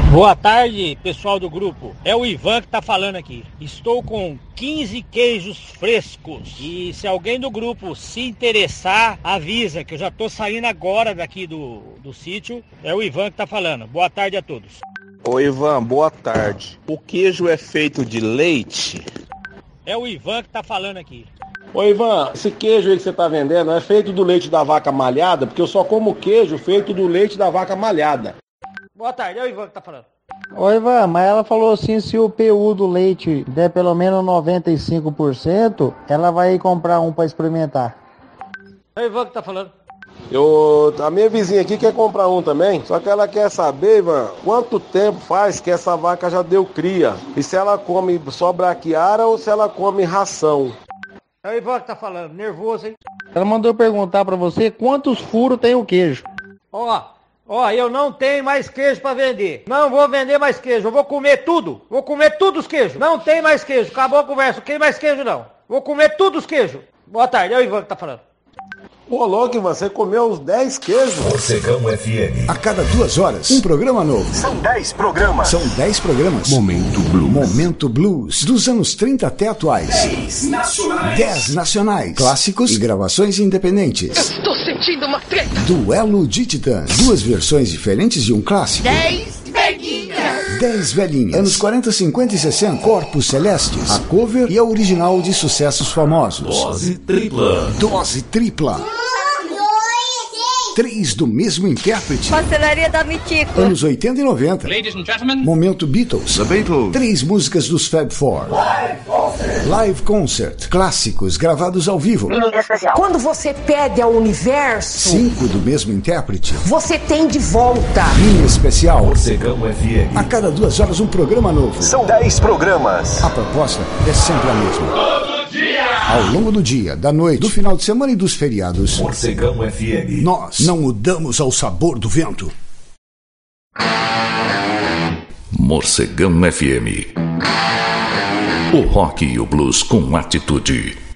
Boa tarde, pessoal do grupo. É o Ivan que tá falando aqui. Estou com 15 queijos frescos. E se alguém do grupo se interessar, avisa que eu já tô saindo agora daqui do sítio. É o Ivan que tá falando. Boa tarde a todos. Ô Ivan, boa tarde. O queijo é feito de leite? É o Ivan que tá falando aqui. Ô Ivan, esse queijo aí que você tá vendendo é feito do leite da vaca malhada? Porque eu só como queijo feito do leite da vaca malhada. Boa tarde, é o Ivan que tá falando. Ô Ivan, mas ela falou assim, se o PU do leite der pelo menos 95%, ela vai comprar um pra experimentar. É o Ivan que tá falando. A minha vizinha aqui quer comprar um também, só que ela quer saber, Ivan, quanto tempo faz que essa vaca já deu cria? E se ela come só braquiara ou se ela come ração? É o Ivan que tá falando, nervoso, hein? Ela mandou perguntar pra você quantos furos tem o queijo. Ó, eu não tenho mais queijo pra vender. Não vou vender mais queijo, eu vou comer tudo. Vou comer todos os queijos. Não tem mais queijo, acabou a conversa, não tem mais queijo não. Vou comer todos os queijos. Boa tarde, é o Ivan que tá falando. Ô louco, Ivan, você comeu uns 10 queijos. Morcegão FM. A cada 2 horas, um programa novo. São 10 programas. São 10 programas. Momento Blues. Momento Blues. Dos anos 30 até atuais. 10 nacionais. 10 nacionais. Clássicos e gravações independentes. Estou sentindo uma treta. Duelo de Titãs. 2 versões diferentes de um clássico. 10 velhinhas. 10 velhinhas. Anos 40, 50 e 60. Corpos Celestes. A cover e a original de sucessos famosos. Dose tripla. Dose tripla. 3 do mesmo intérprete. Pastelaria da Mitico. Anos 80 e 90. Ladies and gentlemen. Momento Beatles. The Beatles. 3 músicas dos Fab Four. Live Concert. Clássicos gravados ao vivo. Quando você pede ao universo, 5 do mesmo intérprete. você tem de volta. Linha especial. Morcegão FM. A cada 2 horas um programa novo. São 10 programas. A proposta é sempre a mesma. Ao longo do dia, da noite, do final de semana e dos feriados, Morcegão FM. nós não mudamos ao sabor do vento. Morcegão FM. O rock e o blues com atitude.